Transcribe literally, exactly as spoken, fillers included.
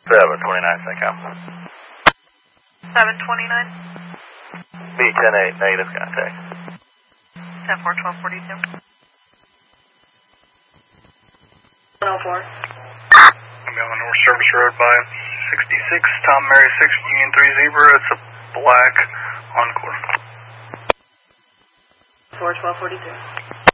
seven twenty-nine, SACOM. seven twenty-nine. B ten eight, negative contact. ten four, twelve forty-two. one oh four. I'm on North Service Road by sixty-six, Tom Mary six, Union three Zebra. It's a black Encore. four twelve forty-two.